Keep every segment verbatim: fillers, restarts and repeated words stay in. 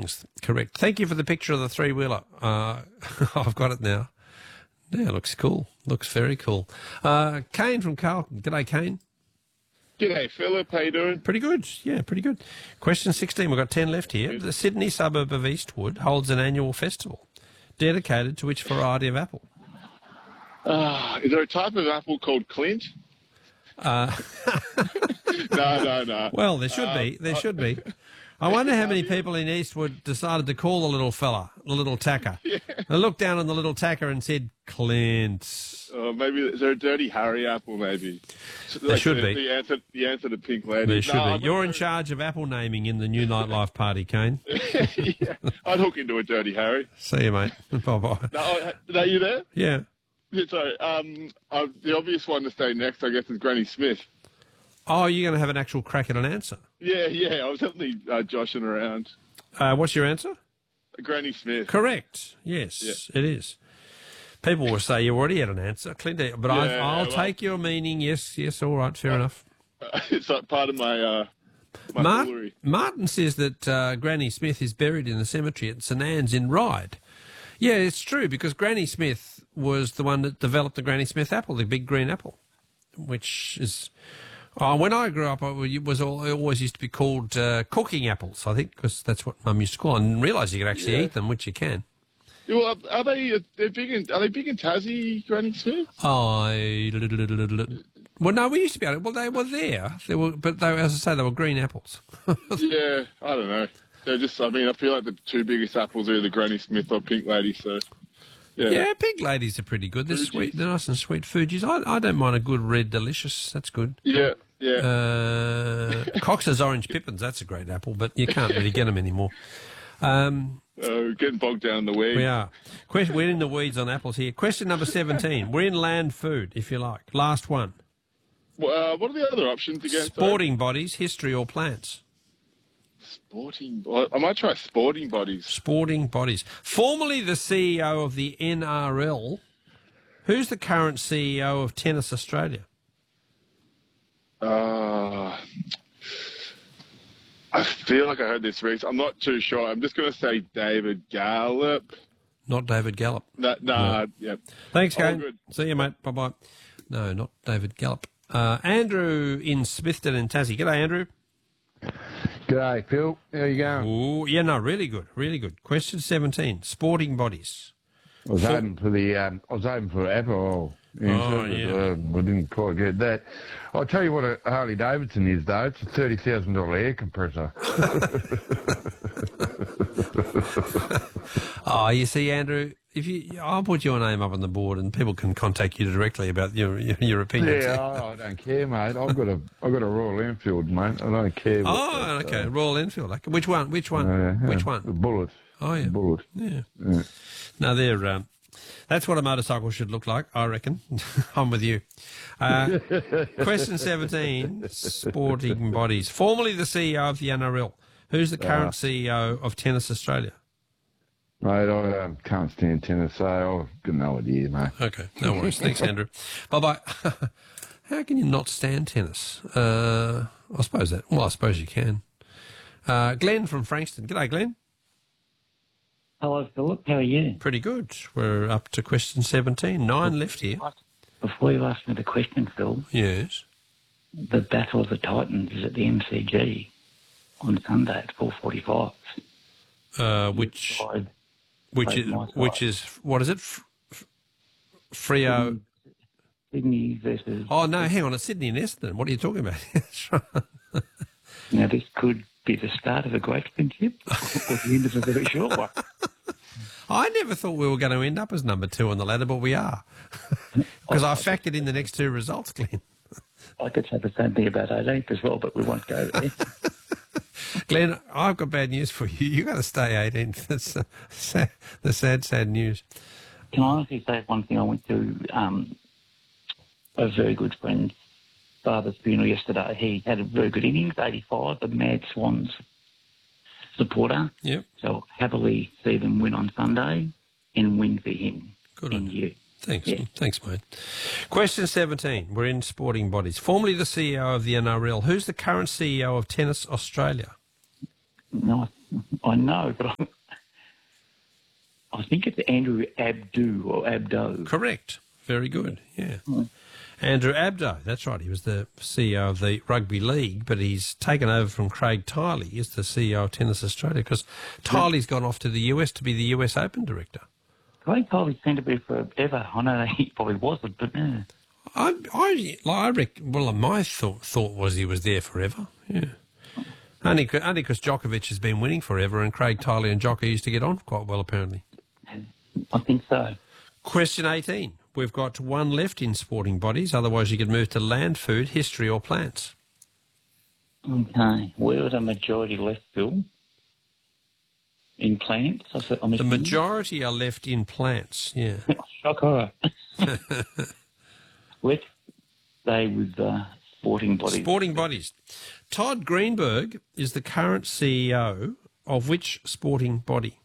Springs. Correct. Thank you for the picture of the three-wheeler. Uh, I've got it now. Yeah, looks cool. Looks very cool. Uh, Kane from Carlton. G'day, Kane. G'day, Philip. How you doing? Pretty good. Yeah, pretty good. Question sixteen. We've got ten left here. The Sydney suburb of Eastwood holds an annual festival dedicated to which variety of apple? Uh, is there a type of apple called Clint? Uh, no, no, no. well, there should Um, be. There should be. I wonder how many people in Eastwood decided to call the little fella, the little tacker. Yeah. They looked down on the little tacker and said, Clint. Uh, maybe is there a Dirty Harry apple? Maybe There should the, be. The answer, the answer to Pink Lady. There should no, be. I'm You're not in charge of apple naming in the new nightlife party, Kane. yeah, I'd hook into a Dirty Harry. See you, mate. Bye-bye. No, oh, are you there? Yeah. Yeah, sorry. Um, uh, the obvious one to stay next, I guess, is Granny Smith. Oh, you're going to have an actual crack at an answer. Yeah, yeah. I was definitely uh, joshing around. Uh, what's your answer? Granny Smith. Correct. Yes, Yeah. it is. People will say you already had an answer, Clint, but I, Yeah, I'll well- take your meaning. Yes, yes, all right, fair enough. it's like part of my uh, my Mart- foolery. Martin says that uh, Granny Smith is buried in the cemetery at St Anne's in Ryde. Yeah, it's true, because Granny Smith was the one that developed the Granny Smith apple, the big green apple, which is... Oh, when I grew up, it was all, it always used to be called uh, cooking apples, I think, because that's what Mum used to call them. I didn't realise you could actually Yeah. eat them, which you can. Yeah, well, are they? They're big in. Are they big in Tassie, Granny Smith? I... Well, no, we used to be able to... Well, they were there, they were, but they, as I say, they were green apples. Yeah, I don't know. They're just. I mean, I feel like the two biggest apples are either Granny Smith or Pink Lady. So, yeah. Yeah, pig ladies are pretty good. They're Fuji's. sweet. They're nice and sweet. Fuji's. I, I don't mind a good red delicious. That's good. Yeah, yeah. Uh, Cox's orange pippins. That's a great apple, but you can't really get them anymore. Um, Uh, getting bogged down in the weeds. we are. Question, we're in the weeds on apples here. Question number seventeen. We're in land food, if you like. Last one. Well, uh, what are the other options again? Sorry? Sporting bodies, history or plants? Sporting. well, I might try sporting bodies. Sporting bodies. Formerly the C E O of the N R L, who's the current C E O of Tennis Australia? Uh, I feel like I heard this recently. I'm not too sure. I'm just going to say David Gallup. Not David Gallup. Nah, nah yeah. Thanks, All Kane. good. See you, mate. Bye-bye. No, not David Gallup. Uh, Andrew in Smithton and Tassie. G'day, Andrew. G'day, Phil. How you going? Ooh, yeah, no, really good, really good. Question seventeen. Sporting bodies. I was hoping for the. Um, I was hoping for Apple. Answer, Oh, yeah. but, uh, I didn't quite get that. I'll tell you what a Harley Davidson is, though. It's a thirty thousand dollar air compressor. Oh, you see, Andrew, if you, I'll put your name up on the board, and people can contact you directly about your your, your opinions. yeah, I, I don't care, mate. I've got a. I've got a Royal Enfield, mate. I don't care. What Oh, that, okay. uh, Royal Enfield. Okay. Which one? Which one? uh, yeah, Which The one? Bullet. Oh, yeah. The Bullet. Yeah. Yeah. No, they're. Um, that's what a motorcycle should look like, I reckon. I'm with you. Uh, question seventeen. Sporting bodies. Formerly the C E O of the N R L. Who's the current Uh. C E O of Tennis Australia? Mate, I um, can't stand tennis, so I've got no idea, mate. Okay, no worries. Thanks, Andrew. Bye-bye. How can you not stand tennis? Uh, I suppose that. Well, I suppose you can. Uh, Glenn from Frankston. G'day, Glenn. Hello, Philip. How are you? Pretty good. We're up to question seventeen. Nine left here. Before you ask me the question, Phil, Yes. the Battle of the Titans is at the M C G on Sunday at four forty-five. Uh, which Side- which played is my side. which is what is it? F- F- Frio. Sydney versus... Oh no, hang on. It's Sydney and Essendon. What are you talking about? That's right. Now, this could be the start of a great friendship or the end of a very short one. I never thought we were going to end up as number two on the ladder, but we are. Because I factored in the next two results, Glenn. I could say the same thing about eighteenth as well, but we won't go there. Glenn, I've got bad news for you. You've got to stay eighteenth. That's uh, sad, the sad, sad news. Can I honestly say one thing? I went to um, a very good friend's father's funeral yesterday. He had a very good innings, eighty-five, the Mad Swans supporter. Yep. So happily see them win on Sunday and win for him Good and on you. you. Thanks. Yeah. Thanks, mate. Question seventeen. We're in sporting bodies. Formerly the C E O of the N R L. Who's the current C E O of Tennis Australia? Nice, I know, but I, I think it's Andrew Abdo or Abdo. Correct. Very good. Yeah. Mm. Andrew Abdo, that's right. He was the C E O of the Rugby League, but he's taken over from Craig Tiley as the C E O of Tennis Australia because Tiley's gone off to the U S to be the U S Open director. Craig Tiley seemed to be forever. I know he probably wasn't, but yeah. I, I, I reckon, well, my thought, thought was he was there forever. Yeah. Only only because Djokovic has been winning forever and Craig Tiley and Djokovic used to get on quite well, apparently. I think so. Question eighteen. We've got one left in sporting bodies. Otherwise, you could move to land, food, history or plants. Okay. Where was the majority left, Phil? In plants? I said, I'm The assuming? majority are left in plants, yeah. Shock horror. Let's stay with uh, sporting bodies. Sporting bodies. Todd Greenberg is the current C E O of which sporting body?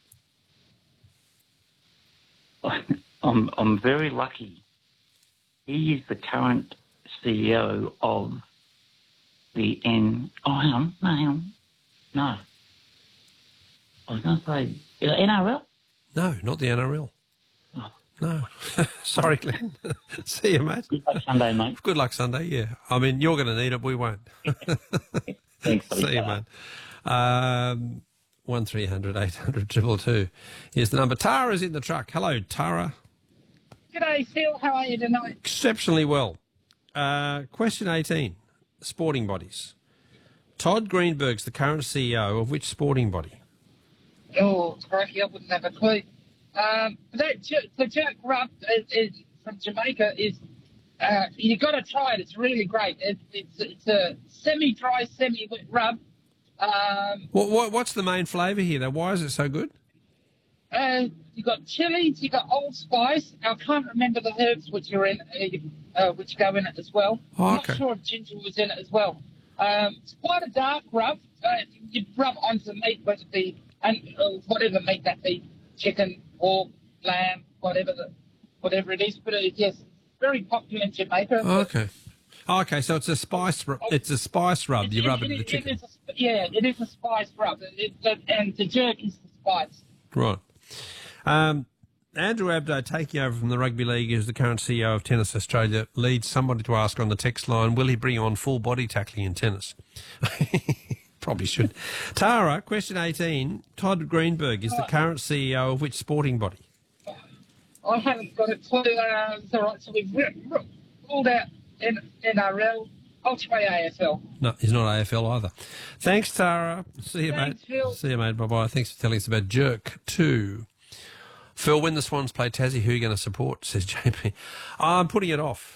I'm I'm very lucky. He is the current C E O of the N. Oh, hang on, no, hang on, no. I was going to say uh, N R L. No, not the N R L. Oh. No. Sorry, Glenn. See you, mate. Good luck Sunday, mate. Good luck Sunday, yeah. I mean, you're going to need it, we won't. Thanks, See you, mate. Um, one three hundred eight hundred two two two is the number. Tara's in the truck. Hello, Tara. G'day, Phil. How are you tonight? Exceptionally well. Uh, question eighteen, sporting bodies. Todd Greenberg's the current C E O of which sporting body? Oh, crikey, I wouldn't have a clue. Um, that jer- the jerk rub is, is from Jamaica is, uh, you got to try it. It's really great. It, it's it's a semi-dry, semi-wet rub. Um, What, what, what's the main flavour here, though? Why is it so good? uh, you got chilies, you got old spice. I can't remember the herbs which are in, uh, uh, which go in it as well. Oh, I'm okay. not sure if ginger was in it as well. Um, it's quite a dark rub. Uh, you rub onto the meat, whether it be and uh, whatever meat that be, chicken, pork, lamb, whatever the, whatever it is. But uh, yes, very popular in Jamaica. Oh, okay. Oh, okay, so it's a spice. Ru- it's a spice rub. It- You it- rub it it in the is- chicken. It is a, yeah, it is a spice rub, it, it, and the jerk is the spice. Right. Um, Andrew Abdo, taking over from the Rugby League as the current C E O of Tennis Australia, leads somebody to ask on the text line, will he bring on full body tackling in tennis? Probably should. Tara, question eighteen. Todd Greenberg is the current C E O of which sporting body? I haven't got a clue. Uh, it's all right. So we've re- re- ruled out N- NRL. I'll try A F L. No, he's not A F L either. Thanks, Tara. See you, Thanks, mate. Phil. See you, mate. Bye-bye. Thanks for telling us about Jerk two. Phil, when the Swans play Tassie, who are you going to support, says J P. I'm putting it off.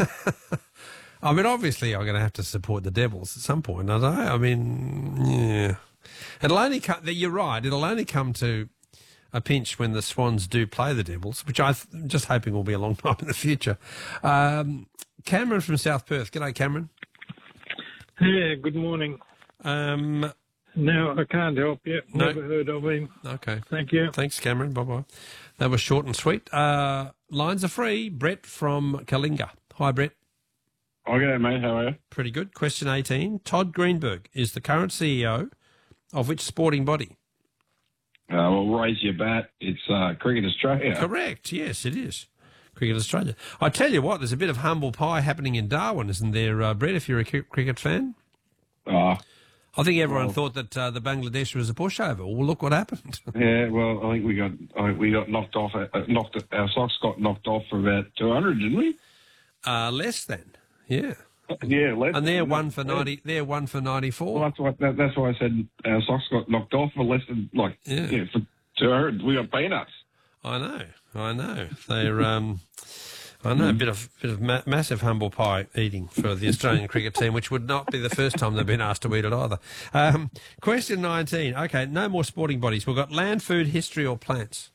I mean, obviously, I'm going to have to support the Devils at some point, I don't know. I mean, yeah. It'll only come, you're right, it'll only come to a pinch when the Swans do play the Devils, which I'm just hoping will be a long time in the future. Um, Cameron from South Perth. G'day, Cameron. Yeah, good morning. Um, No, I can't help you. No. Never heard of him. okay. Thank you. Thanks, Cameron. Bye-bye. That was short and sweet. Uh, lines are free. Brett from Kalinga. Hi, Brett. Okay, mate. How are you? Pretty good. Question eighteen. Todd Greenberg is the current C E O of which sporting body? Uh, well, raise your bat. It's uh, Cricket Australia. Correct. Yes, it is. Cricket Australia. I tell you what, there's a bit of humble pie happening in Darwin, isn't there, uh, Brett, if you're a cri- cricket fan? Oh, I think everyone Well- thought that uh, the Bangladesh was a pushover. Well, look what happened. yeah. Well, I think we got I think we got knocked off. Uh, knocked our socks got knocked off for about two hundred, didn't we? Uh, less than. Yeah. Yeah, less And they're than- one for ninety. They're one for ninety-four. Well, that's why that, that's why I said our socks got knocked off for less than like Yeah. yeah, for two hundred. We got peanuts. I know, I know. They're, um, I know, a bit of bit of ma- massive humble pie eating for the Australian cricket team, which would not be the first time they've been asked to eat it either. Um, question nineteen. Okay, no more sporting bodies. We've got land, food, history, or plants.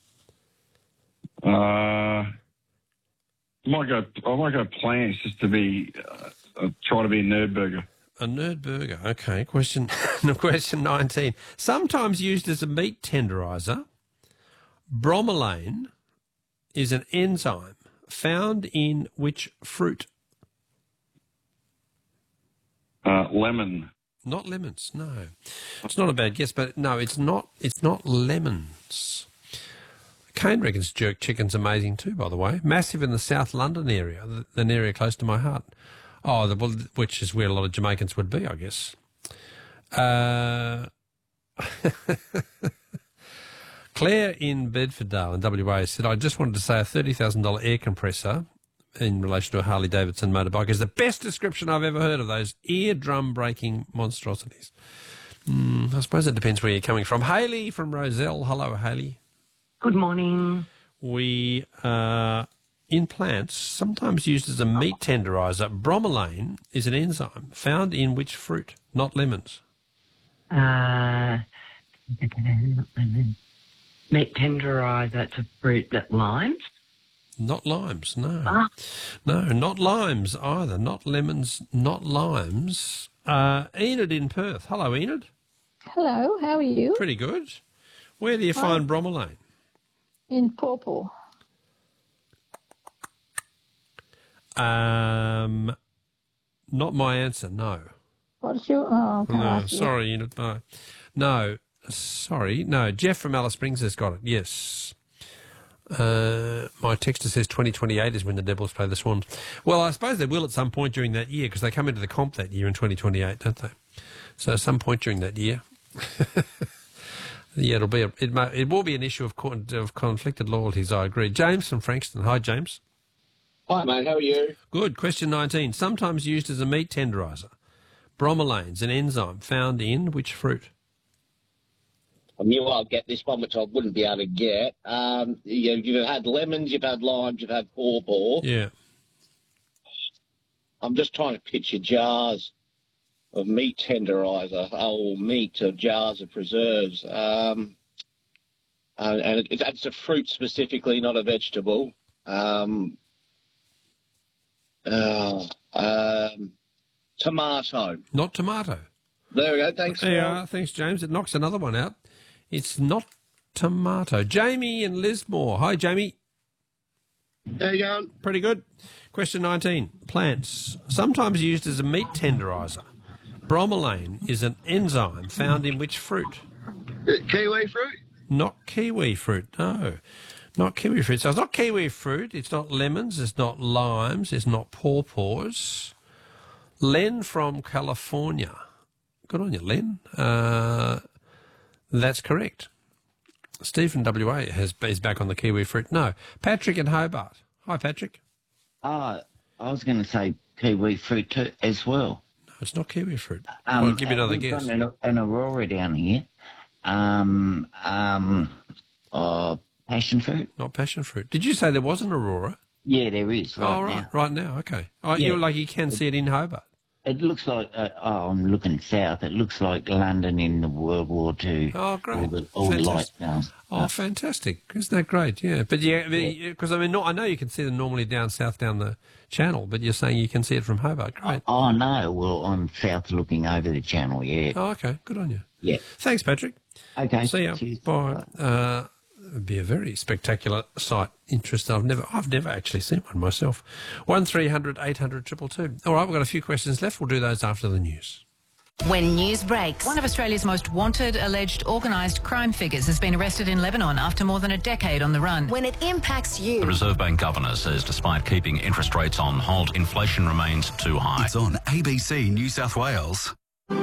Uh, I might go. I might go plants just to be uh, uh, try to be a nerd burger. A nerd burger. Okay. Question question nineteen. Sometimes used as a meat tenderizer, bromelain is an enzyme found in which fruit? Uh, lemon. Not lemons, no. It's not a bad guess, but no, it's not It's not lemons. Kane reckons jerk chicken's amazing too, by the way. Massive in the South London area, an area close to my heart. Oh, the, well, which is where a lot of Jamaicans would be, I guess. Uh, Claire in Bedfordale in W A said, I just wanted to say a thirty thousand dollars air compressor in relation to a Harley-Davidson motorbike is the best description I've ever heard of those eardrum-breaking monstrosities. Mm, I suppose it depends where you're coming from. Hayley from Roselle. Hello, Hayley. Good morning. We are in plants, sometimes used as a meat tenderizer. Bromelain is an enzyme found in which fruit? Not lemons. Uh, meat tenderizer, it's a fruit that limes. Not limes, no. Ah. No, not limes either. Not lemons, not limes. Uh, Enid in Perth. Hello, Enid. Hello, how are you? Pretty good. Where do you Hi. find bromelain? In pawpaw. Um, not my answer, no. What's your... Oh, can I No, ask you? sorry, Enid, no. No, sorry, no. Jeff from Alice Springs has got it, yes. Uh, my texter says twenty twenty-eight is when the Devils play the Swans. Well, I suppose they will at some point during that year because they come into the comp that year in twenty twenty-eight, don't they? So at some point during that year. Yeah, it'll be a, it, may, it will be an issue of, co- of conflicted loyalties, I agree. James from Frankston. Hi, James. Hi, mate. How are you? Good. Question nineteen. Sometimes used as a meat tenderizer. Bromelain's an enzyme found in which fruit? I knew I'd get this one, which I wouldn't be able to get. Um, you, you've had lemons, you've had limes, you've had pawpaw. Yeah. I'm just trying to picture jars of meat tenderizer, or meat of jars of preserves. Um, and and it, it's a fruit specifically, not a vegetable. Um, uh, um, tomato. Not tomato. There we go. Thanks. There you Phil. are. Thanks, James. It knocks another one out. It's not tomato. Jamie in Lismore. Hi, Jamie. How you going? Pretty good. Question nineteen. Plants. Sometimes used as a meat tenderizer. Bromelain is an enzyme found in which fruit? Kiwi fruit? Not kiwi fruit, no. Not kiwi fruit. So it's not kiwi fruit, it's not lemons, it's not limes, it's not pawpaws. Len from California. Good on you, Len. Uh, that's correct. Steve from W A has, is back on the kiwi fruit. No. Patrick in Hobart. Hi, Patrick. Uh, I was going to say kiwi fruit too, as well. No, it's not kiwi fruit. Um, I'll give you another we've guess. got an, an aurora down here. Um, um, uh, passion fruit. Not passion fruit. Did you say there was an aurora? Yeah, there is right oh, right, now. right now. Okay. Oh, Yeah. you're like you can see it in Hobart. It looks like, uh, oh, I'm looking south. It looks like London in the World War Two. Oh, great. All the, all the lights Fantastic. down. Oh, fantastic! Isn't that great? Yeah, but yeah, because I mean, not, I know you can see them normally down south down the channel, but you're saying you can see it from Hobart. Great. Oh, no. Well, I'm south looking over the channel, yeah. Oh, okay. Good on you. Yeah. Thanks, Patrick. Okay. See ya. Cheers. Bye. Uh, it'd be a very spectacular sight. Interesting. I've never, I've never actually seen one myself. One three hundred eight hundred two two two. All right, we've got a few questions left. We'll do those after the news. When news breaks, one of Australia's most wanted alleged organised crime figures has been arrested in Lebanon after more than a decade on the run. When it impacts you. The Reserve Bank governor says despite keeping interest rates on hold, inflation remains too high. It's on A B C New South Wales.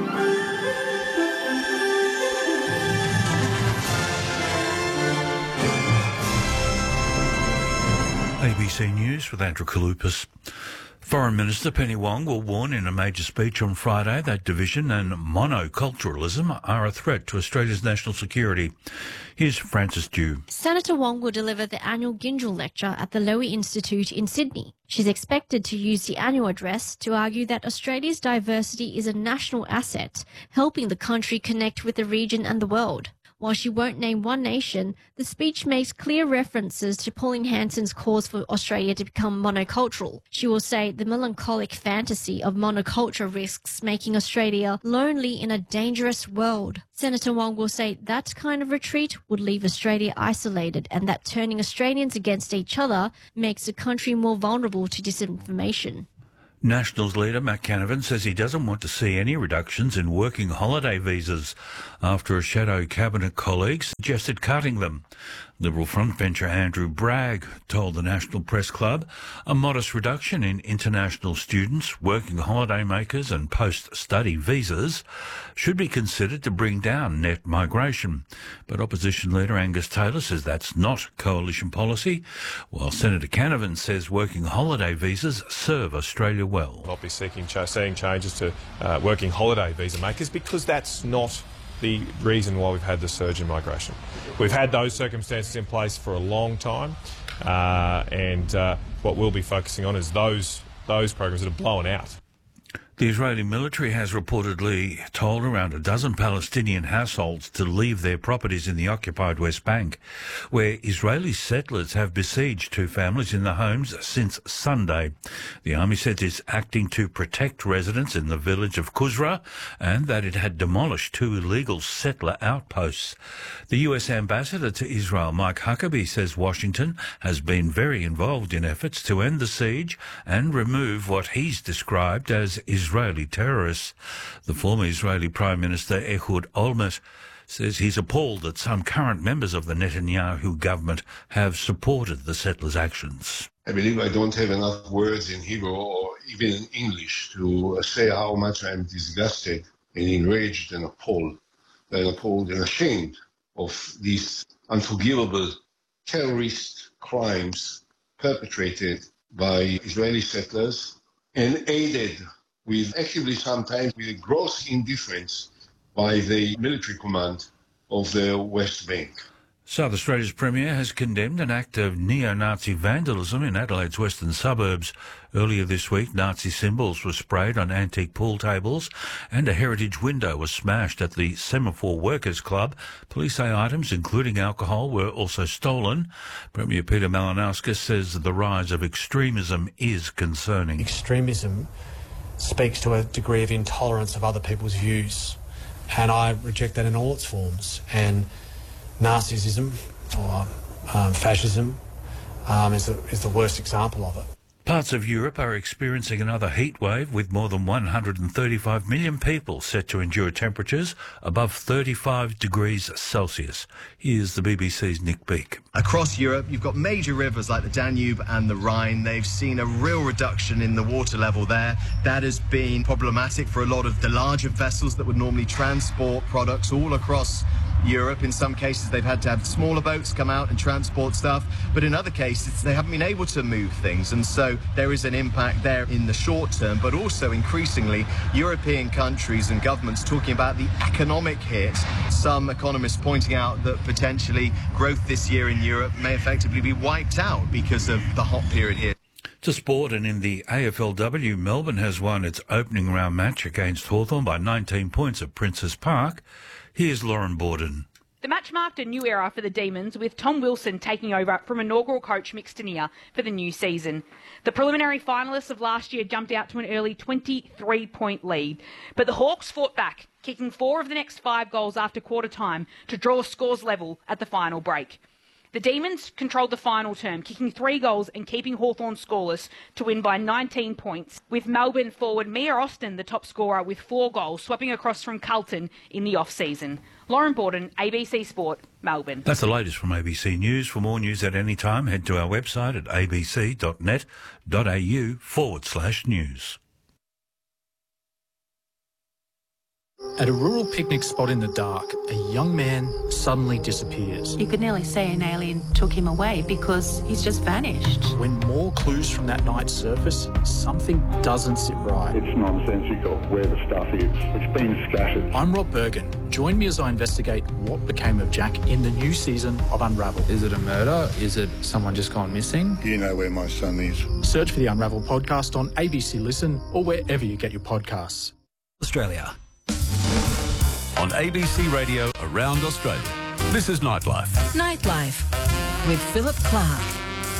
A B C News with Andrew Kalupas. Foreign Minister Penny Wong will warn in a major speech on Friday that division and monoculturalism are a threat to Australia's national security. Here's Francis Dew. Senator Wong will deliver the annual Gingell Lecture at the Lowy Institute in Sydney. She's expected to use the annual address to argue that Australia's diversity is a national asset, helping the country connect with the region and the world. While she won't name one nation, the speech makes clear references to Pauline Hanson's calls for Australia to become monocultural. She will say the melancholic fantasy of monoculture risks making Australia lonely in a dangerous world. Senator Wong will say that kind of retreat would leave Australia isolated and that turning Australians against each other makes the country more vulnerable to disinformation. Nationals leader Matt Canavan says he doesn't want to see any reductions in working holiday visas after a shadow cabinet colleague suggested cutting them. Liberal frontbencher Andrew Bragg told the National Press Club a modest reduction in international students, working holidaymakers and post-study visas should be considered to bring down net migration. But opposition leader Angus Taylor says that's not coalition policy, while Senator Canavan says working holiday visas serve Australia well. Not be seeking ch- seeing changes to uh, working holiday visa makers because that's not the reason why we've had the surge in migration. We've had those circumstances in place for a long time, uh, and uh, what we'll be focusing on is those those programs that are blown out. The Israeli military has reportedly told around a dozen Palestinian households to leave their properties in the occupied West Bank, where Israeli settlers have besieged two families in the homes since Sunday. The army said it's acting to protect residents in the village of Kuzra and that it had demolished two illegal settler outposts. The U S ambassador to Israel, Mike Huckabee, says Washington has been very involved in efforts to end the siege and remove what he's described as Israeli Israeli terrorists. The former Israeli Prime Minister Ehud Olmert says he's appalled that some current members of the Netanyahu government have supported the settlers' actions. I believe I don't have enough words in Hebrew or even in English to say how much I'm disgusted and enraged and appalled, and appalled and ashamed of these unforgivable terrorist crimes perpetrated by Israeli settlers and aided with actively sometimes with a gross indifference by the military command of the West Bank. South Australia's Premier has condemned an act of neo-Nazi vandalism in Adelaide's western suburbs. Earlier this week, Nazi symbols were sprayed on antique pool tables and a heritage window was smashed at the Semaphore Workers Club. Police say items, including alcohol, were also stolen. Premier Peter Malinauskas says the rise of extremism is concerning. Extremism speaks to a degree of intolerance of other people's views, and I reject that in all its forms. And Nazism or um, fascism um, is, the, is the worst example of it. Parts of Europe are experiencing another heat wave with more than one hundred thirty-five million people set to endure temperatures above thirty-five degrees Celsius. Here's the B B C's Nick Beake. Across Europe, you've got major rivers like the Danube and the Rhine. They've seen a real reduction in the water level there. That has been problematic for a lot of the larger vessels that would normally transport products all across Europe. In some cases, they've had to have smaller boats come out and transport stuff, but in other cases, they haven't been able to move things, and so there is an impact there in the short term, but also increasingly European countries and governments talking about the economic hit. Some economists pointing out that potentially growth this year in Europe may effectively be wiped out because of the hot period here. To sport, and in the A F L W, Melbourne has won its opening round match against Hawthorn by nineteen points at Princes Park. Here's Lauren Borden. The match marked a new era for the Demons, with Tom Wilson taking over from inaugural coach Mick Stanier for the new season. The preliminary finalists of last year jumped out to an early twenty-three point lead, but the Hawks fought back, kicking four of the next five goals after quarter time to draw scores level at the final break. The Demons controlled the final term, kicking three goals and keeping Hawthorn scoreless to win by nineteen points, with Melbourne forward Mia Austin the top scorer with four goals, swapping across from Carlton in the off-season. Lauren Borden, A B C Sport, Melbourne. That's the latest from A B C News. For more news at any time, head to our website at abc.net.au forward slash news. At a rural picnic spot in the dark, a young man suddenly disappears. You could nearly say an alien took him away because he's just vanished. When more clues from that night surface, something doesn't sit right. It's nonsensical where the stuff is. It's been scattered. I'm Rob Bergen. Join me as I investigate what became of Jack in the new season of Unravel. Is it a murder? Is it someone just gone missing? Do you know where my son is? Search for the Unravel podcast on A B C Listen or wherever you get your podcasts. Australia. On A B C Radio around Australia. This is Nightlife. Nightlife with Philip Clark.